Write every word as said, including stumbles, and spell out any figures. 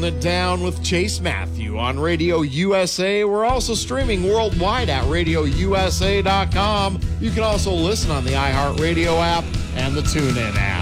It down with Chase Matthew on Radio U S A. We're also streaming worldwide at radio u s a dot com. You can also listen on the iHeartRadio app and the TuneIn app.